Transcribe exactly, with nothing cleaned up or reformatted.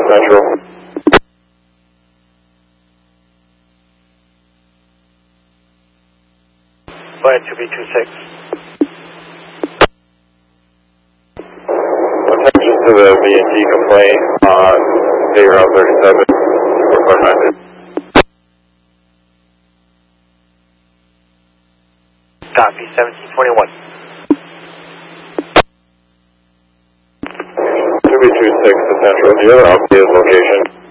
Central. Flight two B two six. Attention to the V and T complaint on State Route thirty-seven, four five nine two. Copy, seventeen twenty-one. two B two six to Central. Do you have an updated location?